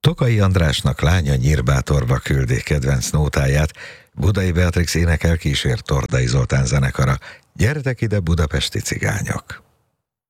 Tokai Andrásnak lánya Nyírbátorba küldi kedvenc nótáját, Budai Beatrix énekel kísér Tordai Zoltán zenekara. Gyertek ide, budapesti cigányok!